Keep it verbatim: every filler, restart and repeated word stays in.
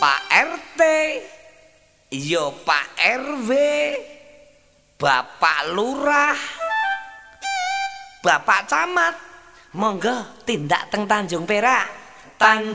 Pak R T, yo Pak R W, Bapak Lurah, Bapak Camat, monggo tindak teng Tanjung Perak. Tan